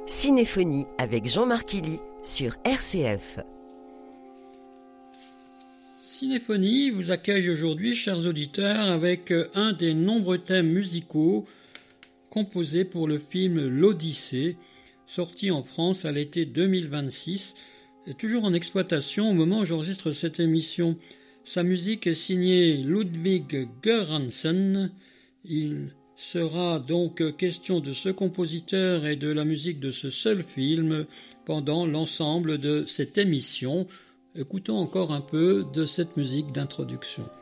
Cinéphonie avec Jean-Marc Illy sur RCF. Cinéphonie vous accueille aujourd'hui, chers auditeurs, avec un des nombreux thèmes musicaux composés pour le film L'Odyssée, sorti en France à l'été 2026, et toujours en exploitation au moment où j'enregistre cette émission. Sa musique est signée Ludwig Göransson. Il sera donc question de ce compositeur et de la musique de ce seul film pendant l'ensemble de cette émission. Écoutons encore un peu de cette musique d'introduction.